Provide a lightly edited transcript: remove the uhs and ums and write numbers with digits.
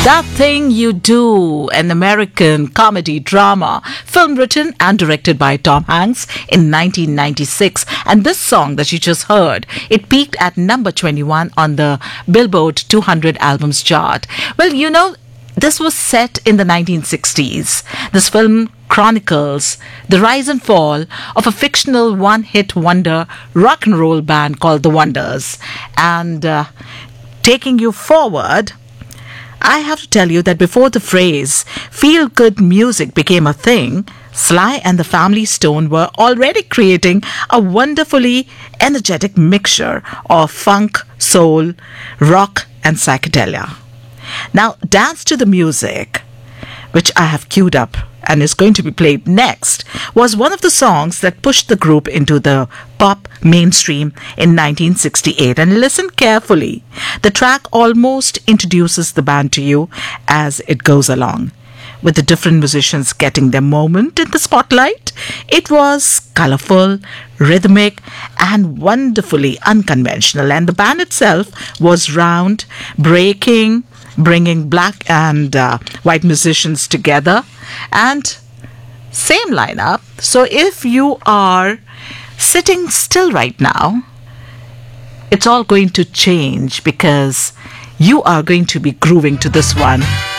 That Thing You Do, an American comedy drama, film written and directed by Tom Hanks in 1996. And this song that you just heard, it peaked at number 21 on the Billboard 200 albums chart. Well, this was set in the 1960s. This film chronicles the rise and fall of a fictional one-hit wonder rock and roll band called The Wonders. And taking you forward, I have to tell you that before the phrase feel-good music became a thing, Sly and the Family Stone were already creating a wonderfully energetic mixture of funk, soul, rock, and psychedelia. Now, Dance to the Music, which I have queued up and is going to be played next, was one of the songs that pushed the group into the pop mainstream in 1968. And listen carefully. The track almost introduces the band to you as it goes along, with the different musicians getting their moment in the spotlight. It was colorful, rhythmic, and wonderfully unconventional. And the band itself was round, breaking, bringing black and white musicians together, and same lineup. So if you are sitting still right now, it's all going to change because you are going to be grooving to this one.